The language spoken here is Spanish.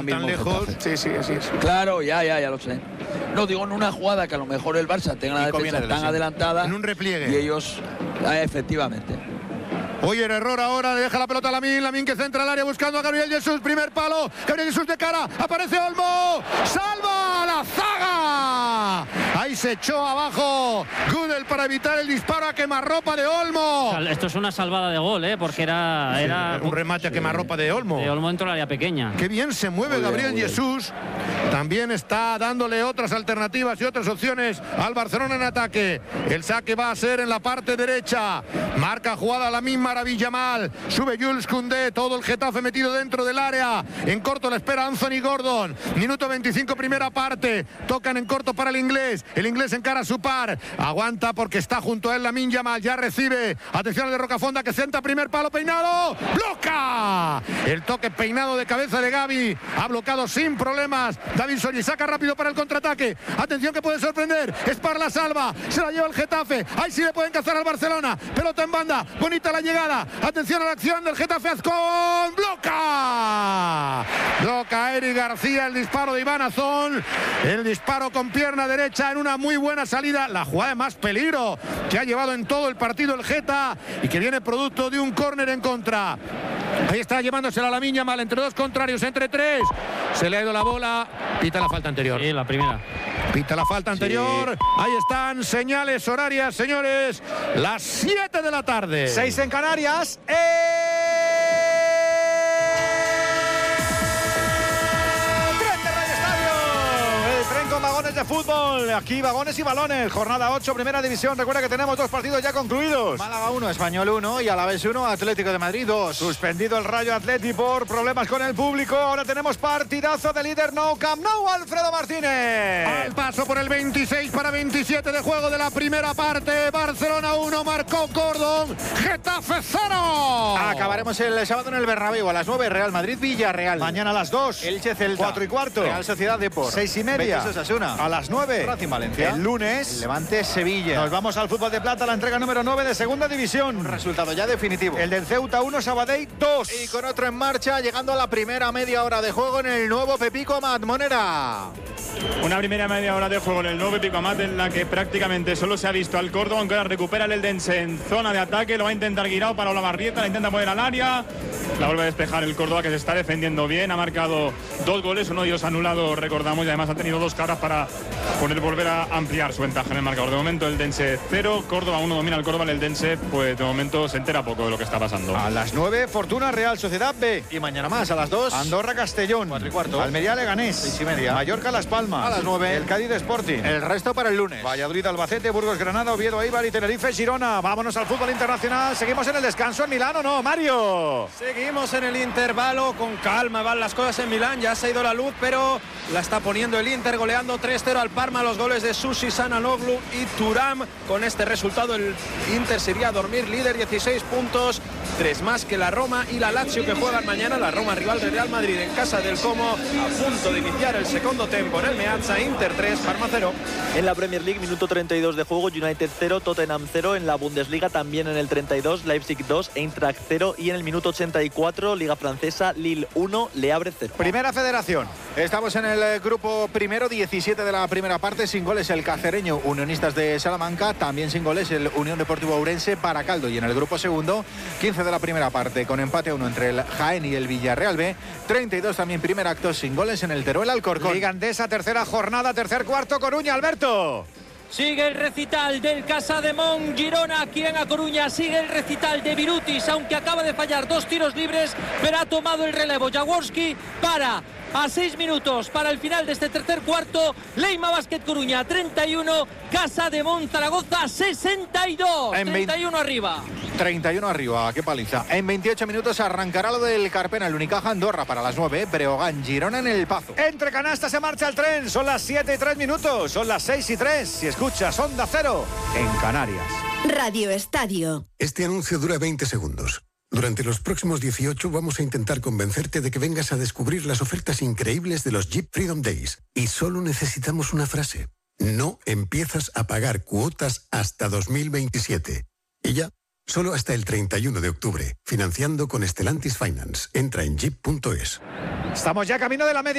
mismo tan lejos. Getafe. Sí, así es. Claro, ya lo sé. No, digo en una jugada que a lo mejor el Barça tenga la defensa tan adelantada. En un repliegue. Y ellos, efectivamente. Oye, el error ahora, le deja la pelota a Lamine que centra al área buscando a Gabriel Jesús, primer palo, Gabriel Jesús de cara, aparece Olmo, salva la zaga, ahí se echó abajo Gudel para evitar el disparo a quemarropa de Olmo. Esto es una salvada de gol, porque era un remate a quemarropa de Olmo. De Olmo dentro del área pequeña. Qué bien se mueve Gabriel Jesús, también está dándole otras alternativas y otras opciones al Barcelona en ataque. El saque va a ser en la parte derecha, marca jugada Lamine Yamal, sube Jules Koundé, todo el Getafe metido dentro del área, en corto la espera Anthony Gordon, minuto 25 primera parte, tocan en corto para el inglés encara a su par, aguanta porque está junto a él Lamine Yamal, ya recibe, atención al de Rocafonda que senta primer palo peinado, bloca, el toque peinado de cabeza de Gavi, ha bloqueado sin problemas, Davinson y saca rápido para el contraataque, atención que puede sorprender, Spar la salva, se la lleva el Getafe, ahí sí le pueden cazar al Barcelona, pelota en banda, bonita la llegada. Atención a la acción del Getafe Azcón. Bloca Eric García el disparo de Iván Azón. El disparo con pierna derecha en una muy buena salida. La jugada de más peligro que ha llevado en todo el partido el Geta y que viene producto de un córner en contra. Ahí está llevándosela a Lamine Yamal entre dos contrarios, entre tres. Se le ha ido la bola. Pita la falta anterior. Sí, la primera. Pita la falta anterior. Sí. Ahí están señales horarias, señores. Las 7 de la tarde. 6 en Canarias. Vagones de fútbol, aquí vagones y balones, jornada 8, primera división. Recuerda que tenemos 2 partidos ya concluidos. Málaga 1, Español 1 y Alavés 1, Atlético de Madrid 2. Suspendido el Rayo Atleti por problemas con el público. Ahora tenemos partidazo de líder Nou Camp Nou, Alfredo Martínez. Al paso por el 26 para 27 de juego de la primera parte. Barcelona 1, marcó Gordon, Getafe 0. Acabaremos el sábado en el Bernabéu a las 9, Real Madrid Villarreal. Mañana a las 2, Elche Celta. 4:15, Real Sociedad Depor. 6:30. A las 9, Racing Valencia. El lunes, Levante Sevilla. Nos vamos al fútbol de plata, la entrega número 9 de segunda división. Un resultado ya definitivo. El del Ceuta 1, Sabadell 2. Y con otro en marcha, llegando a la primera media hora de juego en el nuevo Pepico Amat. Monera. Una primera media hora de juego en el nuevo Pepico Amat en la que prácticamente solo se ha visto al Córdoba, aunque ahora recupera el Eldense en zona de ataque. Lo va a intentar Guirao para Olavarrieta, la intenta poner al área. La vuelve a despejar el Córdoba, que se está defendiendo bien. Ha marcado 2 goles, uno de ellos anulado, recordamos, y además ha tenido 2 caras para volver a ampliar su ventaja en el marcador. De momento el Eldense 0, Córdoba 1, domina el Córdoba. El Eldense pues de momento se entera poco de lo que está pasando. A las 9, Fortuna Real Sociedad B. Y mañana más a las 2, Andorra Castellón. 4:15. Almería Leganés. 6:30. Mallorca Las Palmas. A las 9. El Cádiz Sporting. El resto para el lunes. Valladolid Albacete, Burgos Granada, Oviedo Eibar y Tenerife Girona. Vámonos al fútbol internacional. Seguimos en el descanso en Milán, ¿o no, Mario? Seguimos en el intervalo, con calma van las cosas en Milán. Ya se ha ido la luz, pero la está poniendo el Inter, goleando 3-0 al Parma. Los goles de Susi, Sananoglu y Thuram. Con este resultado el Inter se iría a dormir líder, 16 puntos, 3 más que la Roma y la Lazio, que juegan mañana. La Roma rival del Real Madrid en casa del Como, a punto de iniciar el segundo tiempo en el Meazza. Inter 3, Parma 0. En la Premier League, minuto 32 de juego, United 0, Tottenham 0. En la Bundesliga también en el 32, Leipzig 2, Eintracht 0. Y en el minuto 84, Liga Francesa, Lille 1, Le Havre 0. Primera Federación. Estamos en el grupo primero, 17 de la primera parte, sin goles el Cacereño, Unionistas de Salamanca, también sin goles el Unión Deportivo Ourense, Baracaldo. Y en el grupo segundo, 15 de la primera parte, con empate a 1 entre el Jaén y el Villarreal B, 32 también primer acto sin goles en el Teruel Alcorcón. Liga Andesa, tercera jornada, tercer cuarto, Coruña, Alberto. Sigue el recital del Casademont Girona aquí en A Coruña. Sigue el recital de Virutis, aunque acaba de fallar 2 tiros libres, pero ha tomado el relevo Jaworski para a 6 minutos para el final de este tercer cuarto. Leima Basket Coruña 31, Casademont Zaragoza 62. 31 arriba. 31 arriba, qué paliza. En 28 minutos arrancará lo del Carpena, el Unicaja Andorra para las 9, Breogán Girona en el Pazo. Entre canastas se marcha el tren, son las 7:03, son las 6:03. Si escuchas Onda Cero en Canarias. Radio Estadio. Este anuncio dura 20 segundos. Durante los próximos 18 vamos a intentar convencerte de que vengas a descubrir las ofertas increíbles de los Jeep Freedom Days. Y solo necesitamos una frase. No empiezas a pagar cuotas hasta 2027. Y ya, solo hasta el 31 de octubre. Financiando con Stellantis Finance. Entra en jeep.es. Estamos ya camino de la media.